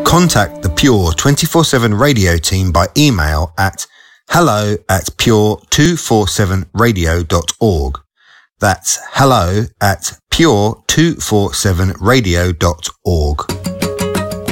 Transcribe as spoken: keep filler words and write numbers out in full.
Contact the Pure twenty-four seven radio team by email at hello at pure two forty-seven radio dot org. That's hello at pure two forty-seven radio dot org.